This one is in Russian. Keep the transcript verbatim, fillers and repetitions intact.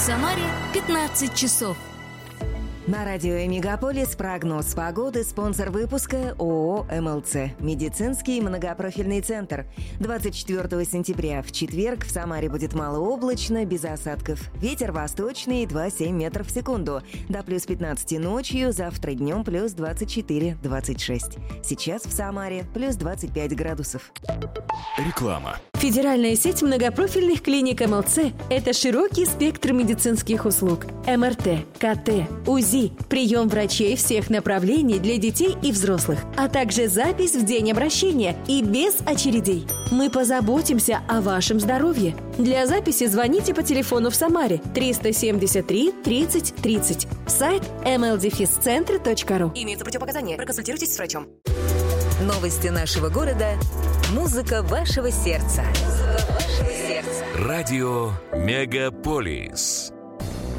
Самаре пятнадцать часов. На радио Мегаполис прогноз погоды. Спонсор выпуска ООО «МЛЦ». Медицинский многопрофильный центр. двадцать четвёртого сентября в четверг в Самаре будет малооблачно, без осадков. Ветер восточный два целых семь метров в секунду. До плюс пятнадцати ночью, завтра днем плюс двадцать четыре - двадцать шесть. Сейчас в Самаре плюс двадцать пять градусов. Реклама. Федеральная сеть многопрофильных клиник МЛЦ – это широкий спектр медицинских услуг. МРТ, КТ, УЗИ, прием врачей всех направлений для детей и взрослых, а также запись в день обращения и без очередей. Мы позаботимся о вашем здоровье. Для записи звоните по телефону в Самаре триста семьдесят три тридцать тридцать. Сайт эм эл дефис центр точка ру. Имеются противопоказания. Проконсультируйтесь с врачом. Новости нашего города. Музыка вашего сердца. Музыка вашего сердца. Радио Мегаполис.